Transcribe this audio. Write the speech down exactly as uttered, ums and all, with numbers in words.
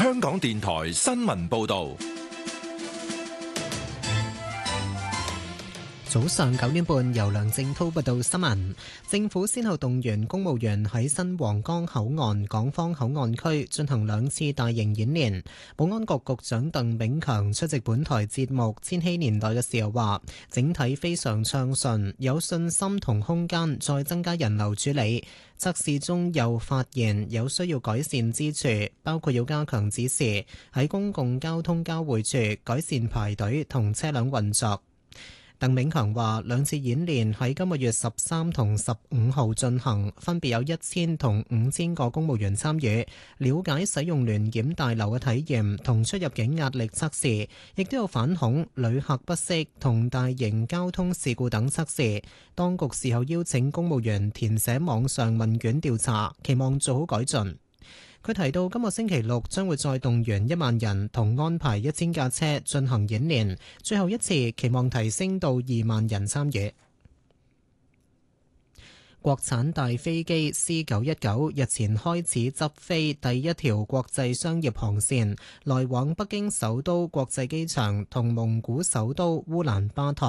香港電台新聞報道。 早上九點半，由梁正滔報道新聞。政府先後動員公務員喺新皇崗口岸、港方口岸區進行兩次大型演練。保安局局長鄧炳強出席本台節目《千禧年代》嘅時候話，整體非常暢順，有信心同空間再增加人流處理。測試中又發現有需要改善之處，包括要加強指示，喺公共交通交匯處改善排隊同車輛運作。鄧炳強話：兩次演練喺今個月十三同十五號進行，分別有一千同五千個公務員參與，了解使用聯檢大樓嘅體驗同出入境壓力測試，亦都有反恐、旅客不適同大型交通事故等測試。當局事後邀請公務員填寫網上問卷調查，期望做好改進。佢提到今個星期六將會再動員一萬人同安排一千架車進行演練，最後一次期望提升到二萬人參與。國產大飛機 C 九一九日前開始執飛第一條國際商業航線，來往北京首都國際機場同蒙古首都烏蘭巴托。